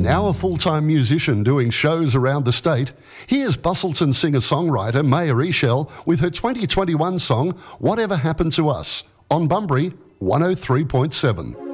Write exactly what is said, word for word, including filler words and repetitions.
Now a full-time musician doing shows around the state, here's Busselton singer-songwriter Maya Eshel with her twenty twenty-one song, Whatever Happened to Us, on Bunbury one oh three point seven.